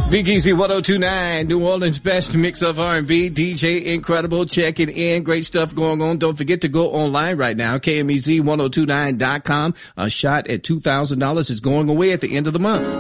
Big Easy 1029, New Orleans' best mix of R&B. DJ Incredible checking in. Great stuff going on. Don't forget to go online right now. KMEZ1029.com. A shot at $2,000 is going away at the end of the month.